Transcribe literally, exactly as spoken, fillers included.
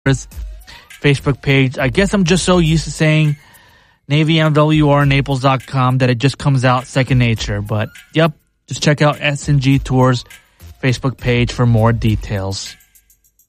Facebook page. I guess I'm just so used to saying Navy M W R Naples dot com that it just comes out second nature. But yep, just check out S N G Tours Facebook page for more details.